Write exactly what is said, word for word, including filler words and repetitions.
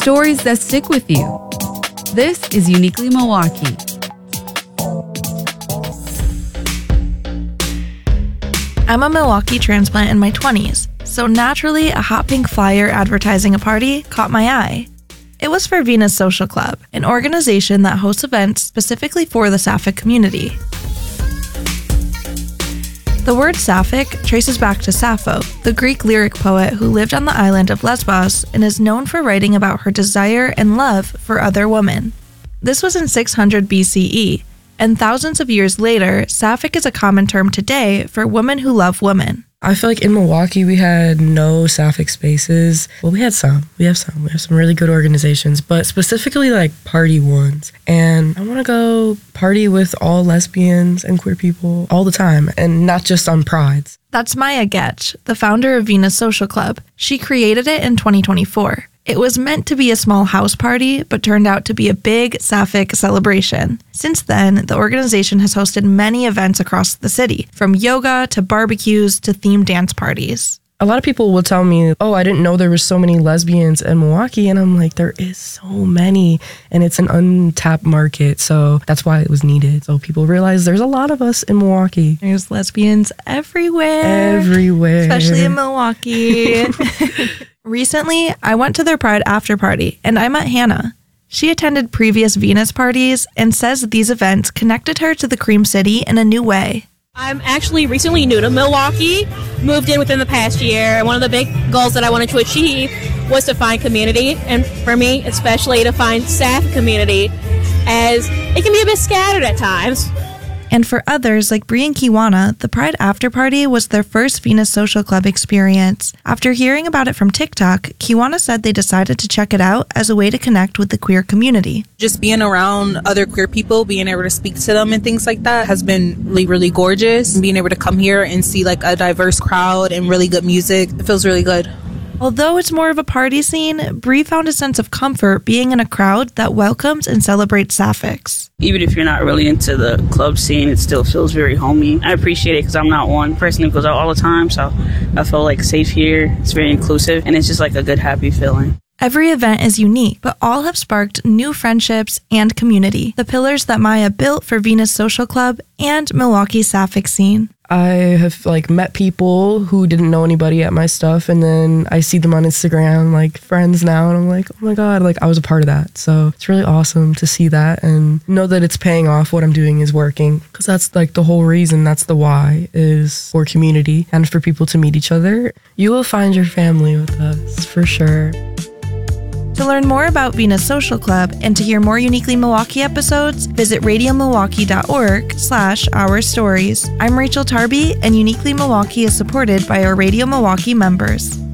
stories that stick with you. This is Uniquely Milwaukee. I'm a Milwaukee transplant in my twenties, so naturally a hot pink flyer advertising a party caught my eye. It was for Venus Social Club, an organization that hosts events specifically for the Sapphic community. The word Sapphic traces back to Sappho, the Greek lyric poet who lived on the island of Lesbos and is known for writing about her desire and love for other women. This was in six hundred B C E, and thousands of years later, Sapphic is a common term today for women who love women. I feel like in Milwaukee, we had no Sapphic spaces. Well, we had some. We have some. We have some really good organizations, but specifically like party ones. And I want to go party with all lesbians and queer people all the time, and not just on Prides. That's Maya Getch, the founder of Venus Social Club. She created it in twenty twenty-four. It was meant to be a small house party, but turned out to be a big Sapphic celebration. Since then, the organization has hosted many events across the city, from yoga to barbecues to themed dance parties. A lot of people will tell me, oh, I didn't know there were so many lesbians in Milwaukee. And I'm like, there is so many. And it's an untapped market. So that's why it was needed. So people realize there's a lot of us in Milwaukee. There's lesbians everywhere. Everywhere. Especially in Milwaukee. Recently, I went to their Pride after party, and I met Hannah. She attended previous Venus parties and says these events connected her to the Cream City in a new way. I'm actually recently new to Milwaukee, moved in within the past year, and one of the big goals that I wanted to achieve was to find community, and for me, especially to find Sapphic community, as it can be a bit scattered at times. And for others, like Bree and Kiwana, the Pride After Party was their first Venus Social Club experience. After hearing about it from TikTok, Kiwana said they decided to check it out as a way to connect with the queer community. Just being around other queer people, being able to speak to them and things like that has been really, really gorgeous. And being able to come here and see like a diverse crowd and really good music, it feels really good. Although it's more of a party scene, Bree found a sense of comfort being in a crowd that welcomes and celebrates Sapphics. Even if you're not really into the club scene, it still feels very homey. I appreciate it because I'm not one person who goes out all the time, so I feel like safe here. It's very inclusive, and it's just like a good, happy feeling. Every event is unique, but all have sparked new friendships and community, the pillars that Maya built for Venus Social Club and Milwaukee's Sapphic scene. I have like met people who didn't know anybody at my stuff, and then I see them on Instagram, like friends now, and I'm like, oh my God, like I was a part of that. So it's really awesome to see that and know that it's paying off. What I'm doing is working, because that's like the whole reason. That's the why, is for community and for people to meet each other. You will find your family with us for sure. To learn more about Venus Social Club and to hear more Uniquely Milwaukee episodes, visit radiomilwaukee.org slash our stories. I'm Rachel Tarby, and Uniquely Milwaukee is supported by our Radio Milwaukee members.